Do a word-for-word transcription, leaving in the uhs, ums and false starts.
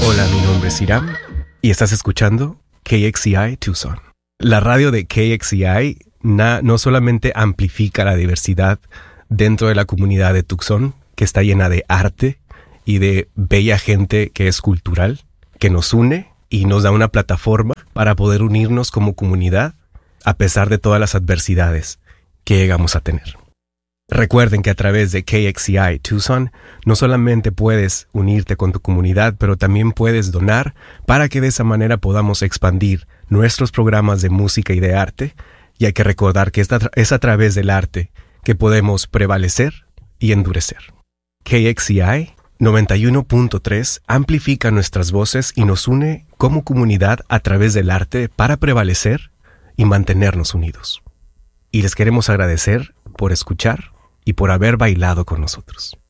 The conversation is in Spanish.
Hola, mi nombre es Iram y estás escuchando K X C I Tucson. La radio de K X C I na- no solamente amplifica la diversidad dentro de la comunidad de Tucson, que está llena de arte y de bella gente que es cultural, que nos une y nos da una plataforma para poder unirnos como comunidad a pesar de todas las adversidades que llegamos a tener. Recuerden que a través de K X C I Tucson no solamente puedes unirte con tu comunidad, pero también puedes donar para que de esa manera podamos expandir nuestros programas de música y de arte. Y hay que recordar que es a través del arte que podemos prevalecer y endurecer. K X C I noventa y uno punto tres amplifica nuestras voces y nos une como comunidad a través del arte para prevalecer y mantenernos unidos. Y les queremos agradecer por escuchar y por haber bailado con nosotros.